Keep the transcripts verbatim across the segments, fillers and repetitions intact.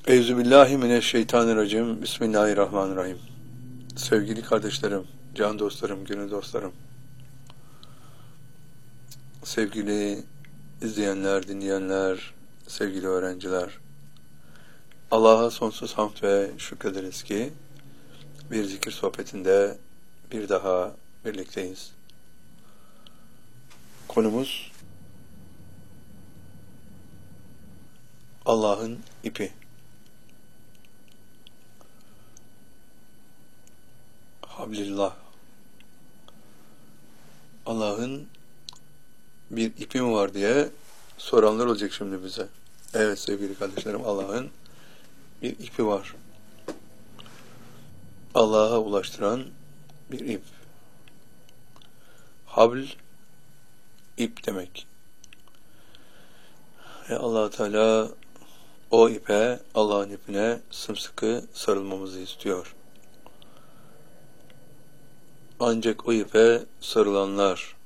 Euzubillahimineşşeytanirracim. Bismillahirrahmanirrahim. Sevgili kardeşlerim, can dostlarım, gönül dostlarım, sevgili izleyenler, dinleyenler, sevgili öğrenciler, Allah'a sonsuz hamd ve şükrederiz ki bir zikir sohbetinde bir daha birlikteyiz. Konumuz Allah'ın ipi. Hablillah. Allah'ın bir ipi mi var diye soranlar olacak şimdi bize. Evet sevgili kardeşlerim, Allah'ın bir ipi var. Allah'a ulaştıran bir ip. Habl, ip demek. Ve Allah Teala o ipe, Allah'ın ipine sımsıkı sarılmamızı istiyor. Ancak o ipe sarılanlar,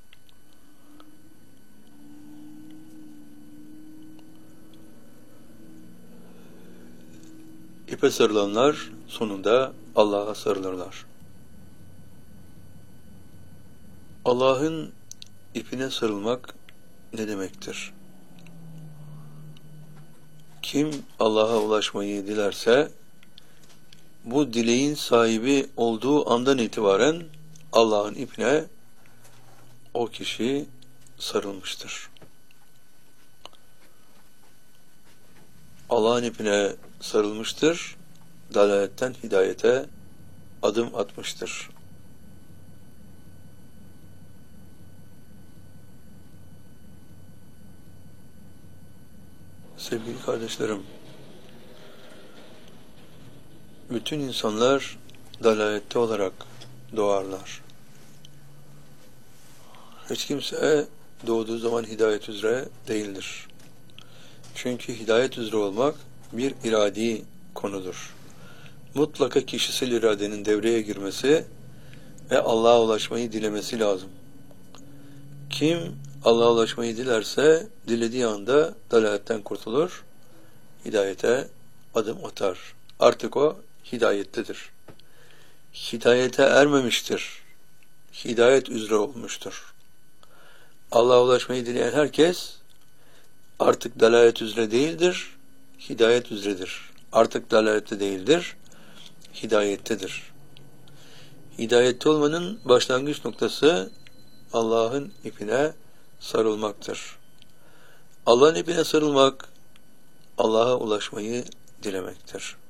ipe sarılanlar sonunda Allah'a sarılırlar. Allah'ın ipine sarılmak ne demektir? Kim Allah'a ulaşmayı dilerse, bu dileğin sahibi olduğu andan itibaren Allah'ın ipine o kişi sarılmıştır. Allah'ın ipine sarılmıştır, dalaletten hidayete adım atmıştır. Sevgili kardeşlerim, bütün insanlar dalalette olarak doğarlar. Hiç kimse doğduğu zaman hidayet üzere değildir. Çünkü hidayet üzere olmak bir iradi konudur. Mutlaka kişisel iradenin devreye girmesi ve Allah'a ulaşmayı dilemesi lazım. Kim Allah'a ulaşmayı dilerse, dilediği anda dalaletten kurtulur, hidayete adım atar. Artık o hidayettedir. Hidayete ermemiştir. Hidayet üzere olmuştur. Allah'a ulaşmayı dileyen herkes artık dalalet üzere değildir, hidayet üzeredir. Artık dalalette değildir, hidayettedir. Hidayette olmanın başlangıç noktası Allah'ın ipine sarılmaktır. Allah'ın ipine sarılmak, Allah'a ulaşmayı dilemektir.